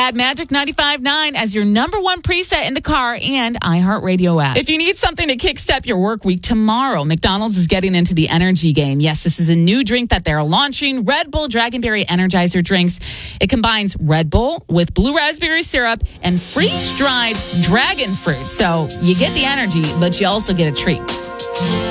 Add Magic 95.9 as your number one preset in the car and iHeartRadio app. If you need something to kickstart your work week tomorrow, McDonald's is getting into the energy game. Yes, this is a new drink that they're launching, Red Bull Dragonberry Energizer drinks. It combines Red Bull with blue raspberry syrup and freeze-dried dragon fruit. So you get the energy, but you also get a treat.